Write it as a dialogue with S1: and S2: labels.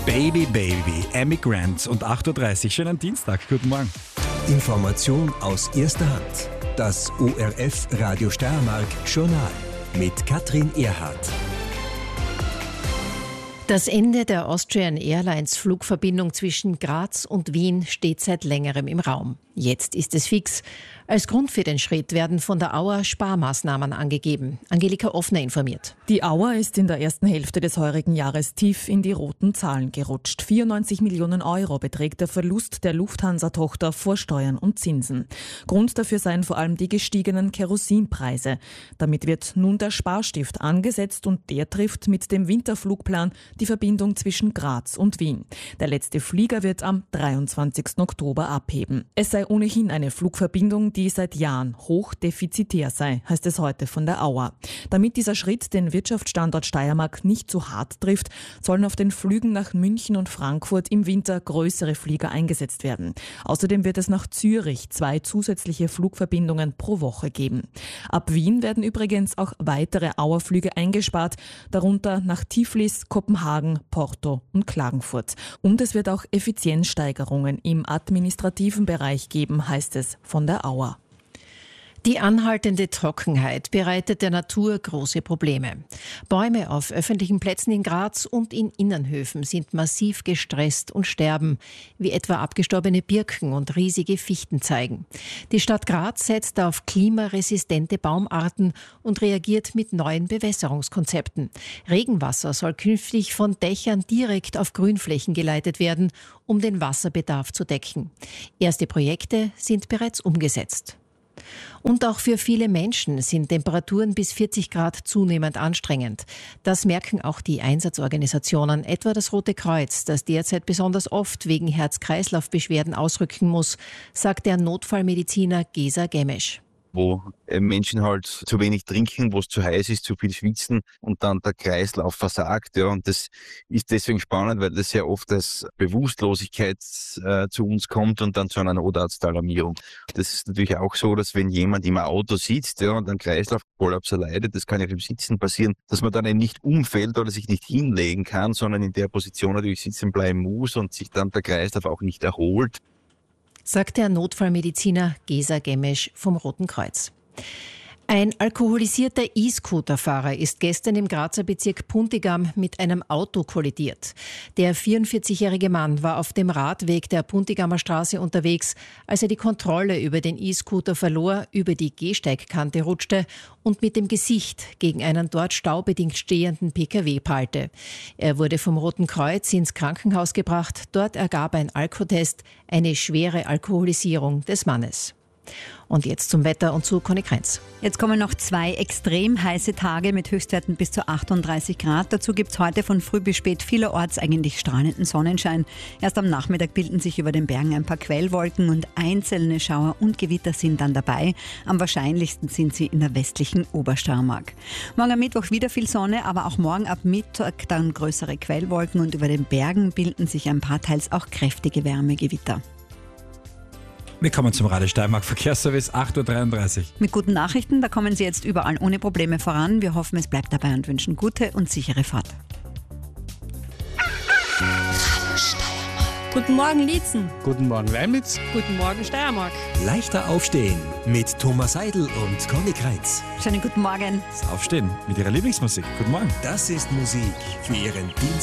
S1: Baby Baby, Amy Grant und 8.30 Uhr. Schönen Dienstag, guten Morgen.
S2: Information aus erster Hand. Das ORF Radio Steiermark Journal mit Katrin Erhardt.
S3: Das Ende der Austrian Airlines Flugverbindung zwischen Graz und Wien steht seit längerem im Raum. Jetzt ist es fix. Als Grund für den Schritt werden von der Auer Sparmaßnahmen angegeben. Angelika Offner informiert.
S4: Die Auer ist in der ersten Hälfte des heurigen Jahres tief in die roten Zahlen gerutscht. 94 Millionen Euro beträgt der Verlust der Lufthansa-Tochter vor Steuern und Zinsen. Grund dafür seien vor allem die gestiegenen Kerosinpreise. Damit wird nun der Sparstift angesetzt und der trifft mit dem Winterflugplan die Verbindung zwischen Graz und Wien. Der letzte Flieger wird am 23. Oktober abheben. Es sei ohnehin eine Flugverbindung, die seit Jahren hochdefizitär sei, heißt es heute von der Auer. Damit dieser Schritt den Wirtschaftsstandort Steiermark nicht zu hart trifft, sollen auf den Flügen nach München und Frankfurt im Winter größere Flieger eingesetzt werden. Außerdem wird es nach Zürich 2 zusätzliche Flugverbindungen pro Woche geben. Ab Wien werden übrigens auch weitere Auerflüge eingespart, darunter nach Tiflis, Kopenhagen, Porto und Klagenfurt. Und es wird auch Effizienzsteigerungen im administrativen Bereich geben, heißt es von der Auer.
S3: Die anhaltende Trockenheit bereitet der Natur große Probleme. Bäume auf öffentlichen Plätzen in Graz und in Innenhöfen sind massiv gestresst und sterben, wie etwa abgestorbene Birken und riesige Fichten zeigen. Die Stadt Graz setzt auf klimaresistente Baumarten und reagiert mit neuen Bewässerungskonzepten. Regenwasser soll künftig von Dächern direkt auf Grünflächen geleitet werden, um den Wasserbedarf zu decken. Erste Projekte sind bereits umgesetzt. Und auch für viele Menschen sind Temperaturen bis 40 Grad zunehmend anstrengend. Das merken auch die Einsatzorganisationen, etwa das Rote Kreuz, das derzeit besonders oft wegen Herz-Kreislauf-Beschwerden ausrücken muss, sagt der Notfallmediziner Gesa Gemesch.
S5: Wo Menschen halt zu wenig trinken, wo es zu heiß ist, zu viel schwitzen und dann der Kreislauf versagt. Ja, und das ist deswegen spannend, weil das sehr oft als Bewusstlosigkeit zu uns kommt und dann zu einer Notarztalarmierung. Das ist natürlich auch so, dass wenn jemand im Auto sitzt, ja, und einen Kreislaufkollaps erleidet, das kann ja im Sitzen passieren, dass man dann eben nicht umfällt oder sich nicht hinlegen kann, sondern in der Position natürlich sitzen bleiben muss und sich dann der Kreislauf auch nicht erholt.
S3: Sagt der Notfallmediziner Gesa Gemesch vom Roten Kreuz. Ein alkoholisierter E-Scooter-Fahrer ist gestern im Grazer Bezirk Puntigam mit einem Auto kollidiert. Der 44-jährige Mann war auf dem Radweg der Puntigamer Straße unterwegs, als er die Kontrolle über den E-Scooter verlor, über die Gehsteigkante rutschte und mit dem Gesicht gegen einen dort staubedingt stehenden PKW prallte. Er wurde vom Roten Kreuz ins Krankenhaus gebracht. Dort ergab ein Alkotest eine schwere Alkoholisierung des Mannes. Und jetzt zum Wetter und zu Conny Krenz.
S6: Jetzt kommen noch 2 extrem heiße Tage mit Höchstwerten bis zu 38 Grad. Dazu gibt es heute von früh bis spät vielerorts eigentlich strahlenden Sonnenschein. Erst am Nachmittag bilden sich über den Bergen ein paar Quellwolken und einzelne Schauer und Gewitter sind dann dabei. Am wahrscheinlichsten sind sie in der westlichen Obersteiermark. Morgen am Mittwoch wieder viel Sonne, aber auch morgen ab Mittag dann größere Quellwolken und über den Bergen bilden sich ein paar teils auch kräftige Wärmegewitter.
S1: Wir kommen zum Radio Steiermark Verkehrsservice, 8.33 Uhr.
S6: Mit guten Nachrichten, da kommen Sie jetzt überall ohne Probleme voran. Wir hoffen, es bleibt dabei und wünschen gute und sichere Fahrt.
S7: Guten Morgen, Liezen.
S8: Guten Morgen, Weimitz.
S7: Guten Morgen, Steiermark.
S2: Leichter aufstehen mit Thomas Seidel und Conny Krenz.
S6: Schönen guten Morgen.
S1: Das Aufstehen mit Ihrer Lieblingsmusik. Guten Morgen.
S2: Das ist Musik für Ihren Dienstag.